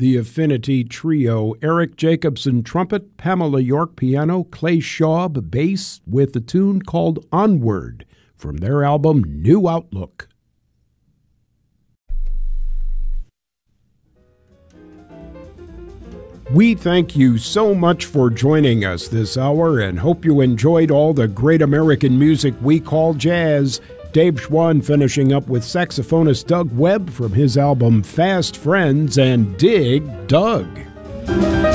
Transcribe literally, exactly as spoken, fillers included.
the Affinity Trio, Eric Jacobson trumpet, Pamela York piano, Clay Schaub bass, with a tune called Onward from their album New Outlook. We thank you so much for joining us this hour and hope you enjoyed all the great American music we call jazz. Dave Schwann finishing up with saxophonist Doug Webb from his album Fast Friends and Dig Doug.